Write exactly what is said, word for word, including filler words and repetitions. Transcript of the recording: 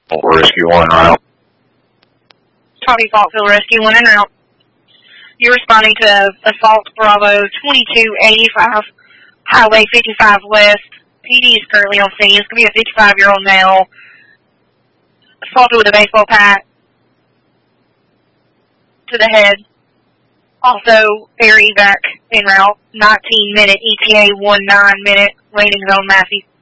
Rescue one route. Copy, Faultville Rescue one en route. You're responding to Assault Bravo twenty-two eighty-five, Highway fifty-five West. P D is currently on scene. It's going to be a fifty-five-year-old male assaulted with a baseball bat to the head. Also, air evac en route. nineteen minute E T A, one nine minute landing zone Massey.